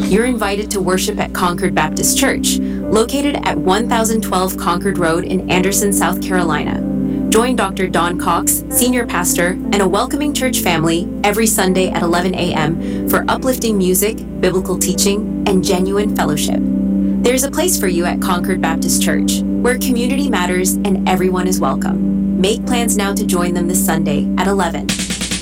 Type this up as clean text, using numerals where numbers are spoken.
You're invited to worship at Concord Baptist Church, located at 1012 Concord Road in Anderson, South Carolina. Join Dr. Don Cox, Senior Pastor, and a welcoming church family every Sunday at 11 a.m. for uplifting music, biblical teaching, and genuine fellowship. There's a place for you at Concord Baptist Church, where community matters and everyone is welcome. Make plans now to join them this Sunday at 11.